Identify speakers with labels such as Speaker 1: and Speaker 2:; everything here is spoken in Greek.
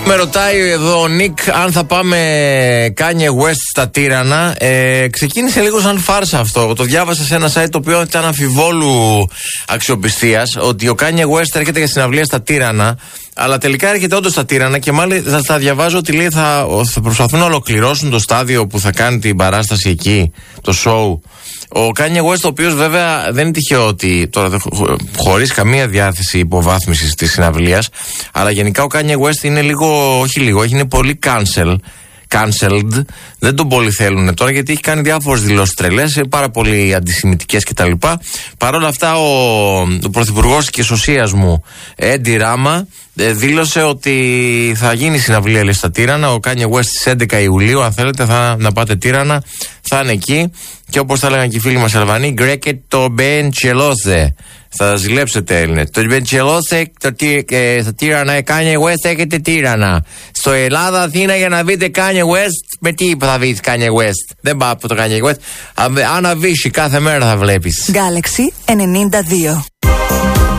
Speaker 1: Με ρωτάει εδώ ο Νικ αν θα πάμε Kanye West στα τύρανα. Ξεκίνησε λίγο σαν φάρσα αυτό. Το διάβασα σε ένα site το οποίο ήταν αμφιβόλου αξιοπιστίας, ότι ο Kanye West έρχεται για συναυλία στα τύρανα. Αλλά τελικά έρχεται όντως στα τύρανα και μάλιστα θα διαβάζω ότι λέει θα προσπαθούν να ολοκληρώσουν το στάδιο που θα κάνει την παράσταση εκεί, το show. Ο Kanye West, ο οποίος βέβαια δεν είναι τυχαίο ότι τώρα χωρίς καμία διάθεση υποβάθμισης της συναυλίας, αλλά γενικά ο Kanye West είναι λίγο, όχι λίγο, είναι πολύ cancelled. Δεν τον πολύ θέλουν τώρα γιατί έχει κάνει διάφορες δηλώσεις τρελές, πάρα πολύ αντισημιτικές κτλ. Παρ' όλα αυτά ο πρωθυπουργός της Οσίας μου, Έντι Ράμα, δήλωσε ότι θα γίνει συναυλία στα Τύρανα. Ο Kanye West στις 11 Ιουλίου, αν θέλετε να πάτε Τύρανα, θα είναι εκεί. Και όπως θα έλεγαν και οι φίλοι μας Αλβανοί, γκρέκε το μπεντσελόσε. Θα ζηλέψετε Έλληνες. Το μπεντσελόσε στο Τύρανα, Kanye West έχετε Τύρανα. Στο Ελλάδα, Αθήνα, για να δείτε Kanye West, με τι θα βρεις Kanye West? Δεν πάω από το Kanye West. Άννα Βύση, κάθε μέρα θα βλέπεις.
Speaker 2: Galaxy 92.